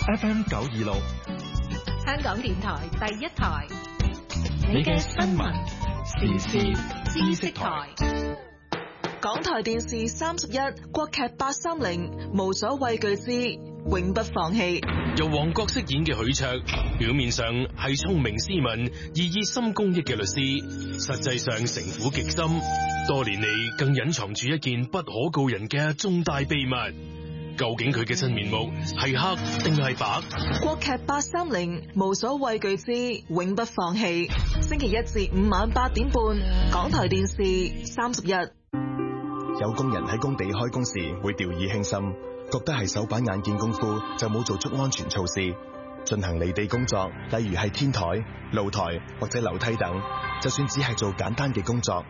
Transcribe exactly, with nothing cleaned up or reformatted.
F M 九二六， 香港電台第一台， 你嘅新聞時事知識台。 港台電視三十一國劇八三零無所畏懼之永不放棄， 由王國飾演嘅許卓，表面上係聰明斯文、縈縈心公益嘅律師，實際上城府極深，多年嚟更隱藏住一件不可告人嘅重大秘密。究竟佢嘅真面目係黑定係白？ 國劇八三零無所畏懼之永不放棄，星期一至五晚八點半，港台電視三十一。 有工人喺工地開工時會掉以輕心，覺得係手板眼見功夫，就冇做出安全措施。進行離地工作，例如係天台、露台或者樓梯等，就算只係做簡單嘅工作，